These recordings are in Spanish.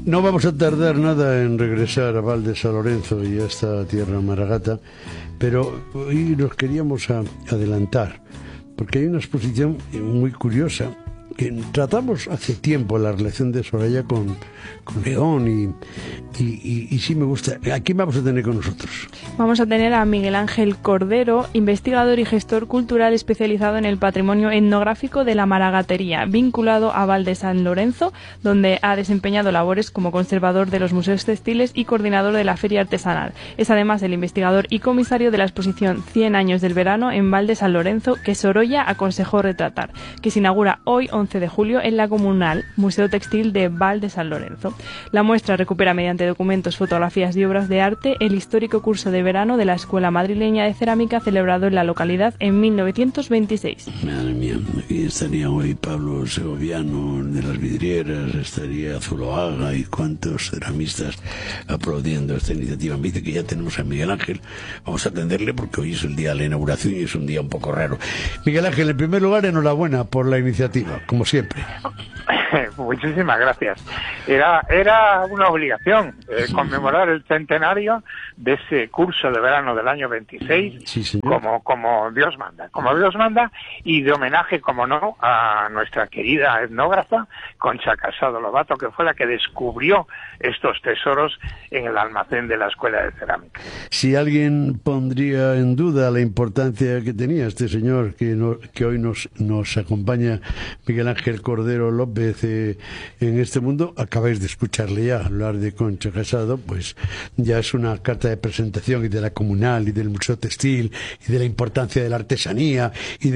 No vamos a tardar nada en regresar a Val de San Lorenzo y a esta tierra maragata, pero hoy nos queríamos adelantar, porque hay una exposición muy curiosa que tratamos hace tiempo, la relación de Soraya con León, y sí me gusta. ¿A quién vamos a tener con nosotros? Vamos a tener a Miguel Ángel Cordero, investigador y gestor cultural especializado en el patrimonio etnográfico de la maragatería, vinculado a Val de San Lorenzo, donde ha desempeñado labores como conservador de los museos textiles y coordinador de la feria artesanal. Es además el investigador y comisario de la exposición 100 años del verano en Val de San Lorenzo, que Sorolla aconsejó retratar, que se inaugura hoy 11 de julio en la Comunal, Museo Textil de Val de San Lorenzo. La muestra recupera mediante documentos, fotografías y obras de arte el histórico curso de verano de la Escuela Madrileña de Cerámica celebrado en la localidad en 1926. Madre mía, aquí estaría hoy Pablo Segoviano de las vidrieras, estaría Zuloaga y cuantos ceramistas aplaudiendo esta iniciativa. Me dice que ya tenemos a Miguel Ángel, vamos a atenderle porque hoy es el día de la inauguración y es un día un poco raro. Miguel Ángel, en primer lugar, enhorabuena por la iniciativa, como siempre. Muchísimas gracias. Era una obligación conmemorar el centenario de ese curso de verano del año 26, sí, como Dios manda, y de homenaje, como no, a nuestra querida etnógrafa Concha Casado Lobato, que fue la que descubrió estos tesoros en el almacén de la Escuela de Cerámica. Si alguien pondría en duda la importancia que tenía este señor que hoy nos acompaña, Miguel Ángel Cordero López, en este mundo, acabáis de escucharle ya hablar de Concha Casado, pues ya es una carta de presentación, y de la Comunal y del Museo Textil y de la importancia de la artesanía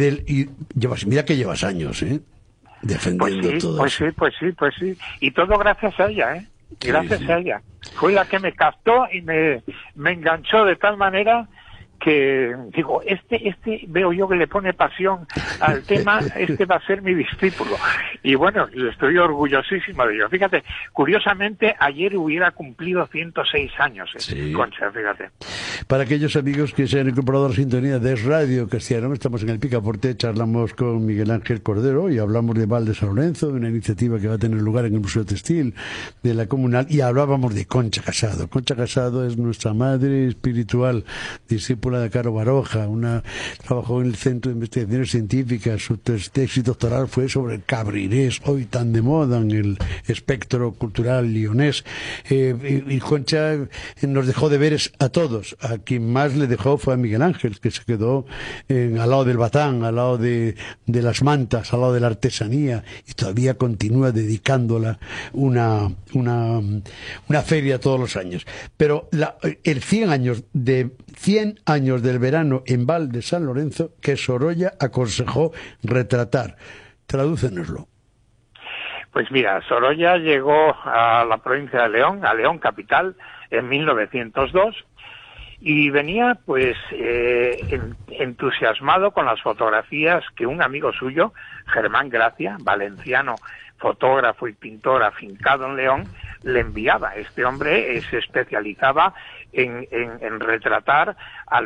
mira que llevas años defendiendo todo eso. Pues sí, y todo gracias a ella, gracias a ella. Fue la que me captó y me enganchó de tal manera que digo, este veo yo que le pone pasión al tema, va a ser mi discípulo. Y bueno, estoy orgullosísimo de ello. Fíjate, curiosamente, ayer hubiera cumplido 106 años, Concha, fíjate. Para aquellos amigos que se han incorporado a la sintonía de Radio Castellano, estamos en el Picaporte, charlamos con Miguel Ángel Cordero y hablamos de Val de San Lorenzo, de una iniciativa que va a tener lugar en el Museo Textil de la Comunal, y hablábamos de Concha Casado. Concha Casado es nuestra madre espiritual, discípula de Caro Baroja, trabajó en el Centro de Investigaciones Científicas, su tesis doctoral fue sobre el cabrinés, hoy tan de moda en el espectro cultural lionés, y Concha nos dejó deberes a todos. A quien más le dejó fue a Miguel Ángel, que se quedó al lado del batán, al lado de las mantas, al lado de la artesanía, y todavía continúa dedicándola una feria todos los años. Pero el 100 años del verano en Val de San Lorenzo, que Sorolla aconsejó retratar. Tradúcenoslo. Pues mira, Sorolla llegó a la provincia de León, a León capital, en 1902, y venía pues entusiasmado con las fotografías que un amigo suyo, Germán Gracia, valenciano, fotógrafo y pintor afincado en León, le enviaba. Este hombre se especializaba en retratar a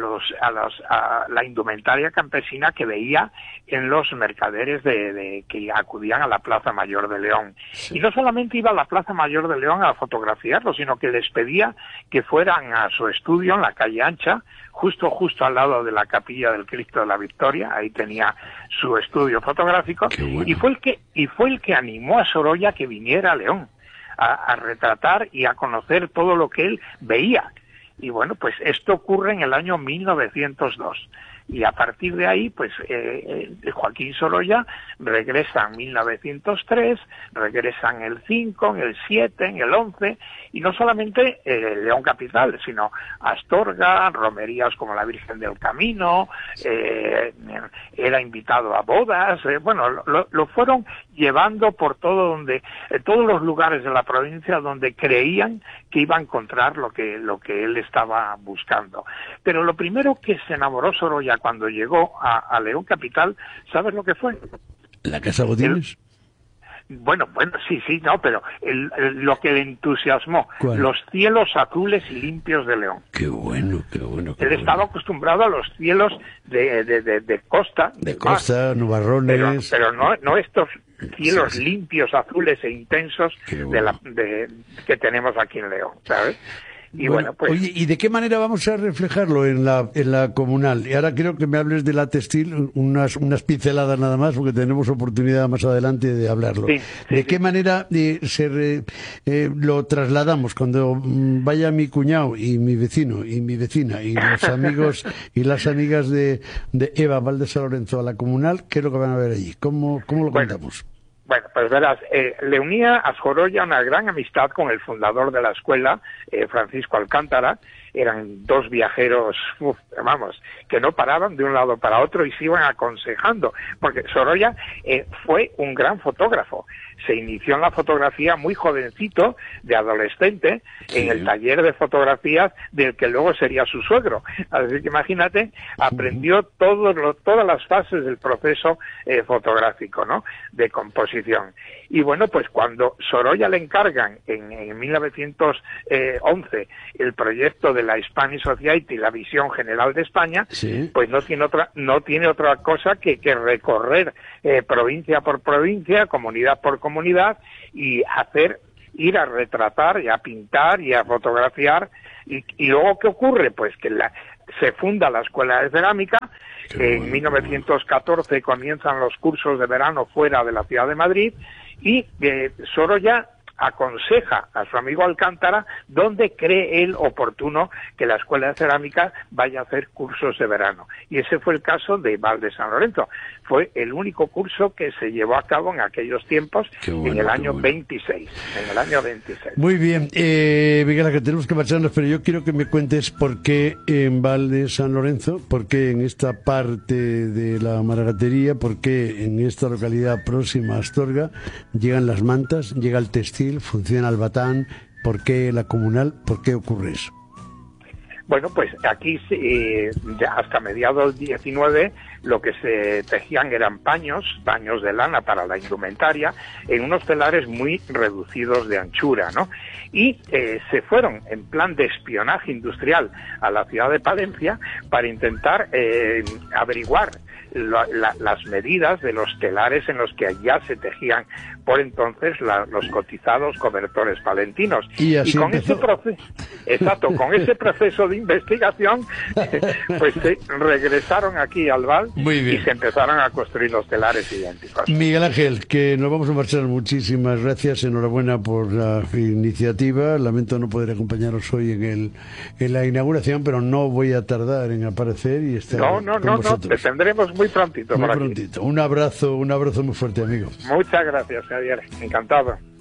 la indumentaria campesina que veía en los mercaderes que acudían a la Plaza Mayor de León. Sí. Y no solamente iba a la Plaza Mayor de León a fotografiarlo, sino que les pedía que fueran a su estudio en la calle Ancha, justo al lado de la Capilla del Cristo de la Victoria. Ahí tenía su estudio fotográfico. Bueno. Y fue el que animó a Sorolla que viniera a León a retratar y a conocer todo lo que él veía. Y bueno, pues esto ocurre en el año 1902. Y a partir de ahí, pues Joaquín Sorolla regresa en 1903, regresa en el 5, en el 7, en el 11, y no solamente León capital, sino Astorga, romerías como la Virgen del Camino, era invitado a bodas, lo fueron llevando por todos los lugares de la provincia donde creían que iba a encontrar lo que él estaba buscando. Pero lo primero que se enamoró Sorolla cuando llegó a León capital, ¿sabes lo que fue? ¿La Casa Botines? Bueno, sí, no, pero lo que le entusiasmó, ¿cuál? Los cielos azules y limpios de León. Qué bueno. Él estaba acostumbrado a los cielos de costa. De costa, nubarrones. Pero no estos cielos limpios, azules e intensos que tenemos aquí en León, ¿sabes? Y bueno, pues... Oye, ¿y de qué manera vamos a reflejarlo en la comunal? Y ahora quiero que me hables de la textil, unas pinceladas nada más, porque tenemos oportunidad más adelante de hablarlo. ¿De qué manera lo trasladamos cuando vaya mi cuñado y mi vecino y mi vecina y los amigos y las amigas de Eva Val de San Lorenzo a la comunal? ¿Qué es lo que van a ver allí? ¿Cómo lo contamos? Bueno, pues verás, le unía a Sorolla una gran amistad con el fundador de la escuela, Francisco Alcántara. Eran dos viajeros, que no paraban de un lado para otro y se iban aconsejando, porque Sorolla fue un gran fotógrafo. Se inició en la fotografía muy jovencito, de adolescente, en el taller de fotografías del que luego sería su suegro. Así que imagínate, aprendió todas las fases del proceso fotográfico, ¿no?, de composición. Y bueno, pues cuando Sorolla le encargan en 1911 el proyecto de la Hispanic Society, la visión general de España, pues no tiene otra cosa que recorrer provincia por provincia, comunidad por comunidad, y ir a retratar y a pintar y a fotografiar. Y luego, ¿qué ocurre? Pues que se funda la Escuela de Cerámica. En 1914 comienzan los cursos de verano fuera de la ciudad de Madrid, y Sorolla aconseja a su amigo Alcántara dónde cree él oportuno que la Escuela de Cerámica vaya a hacer cursos de verano. Y ese fue el caso de Val de San Lorenzo. Fue el único curso que se llevó a cabo en aquellos tiempos, en el año 26. En el año 26. Muy bien, Miguel, que tenemos que marcharnos, pero yo quiero que me cuentes por qué en Val de San Lorenzo, por qué en esta parte de la maragatería, por qué en esta localidad próxima a Astorga llegan las mantas, llega el textil, funciona el batán. ¿Por qué la comunal? ¿Por qué ocurre eso? Bueno, pues aquí ya hasta mediados del 19 lo que se tejían eran paños de lana para la indumentaria, en unos telares muy reducidos de anchura, ¿no? Y se fueron en plan de espionaje industrial a la ciudad de Palencia para intentar averiguar las medidas de los telares en los que allá se tejían por entonces los cotizados cobertores palentinos. Y con ese proceso de investigación, pues regresaron aquí al Val y se empezaron a construir los telares idénticos. Miguel Ángel, que nos vamos a marchar, muchísimas gracias, enhorabuena por la iniciativa. Lamento no poder acompañaros hoy en la inauguración, pero no voy a tardar en aparecer y estar con vosotros. Te tendremos muy prontito. Muy prontito. Un abrazo muy fuerte, amigo. Muchas gracias, Javier. Encantado.